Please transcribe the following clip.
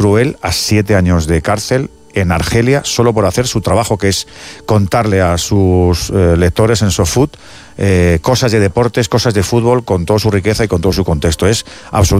cruel a 7 años de cárcel en Argelia, solo por hacer su trabajo, que es contarle a sus lectores en SoFood cosas de deportes, cosas de fútbol, con toda su riqueza y con todo su contexto. Es absolutamente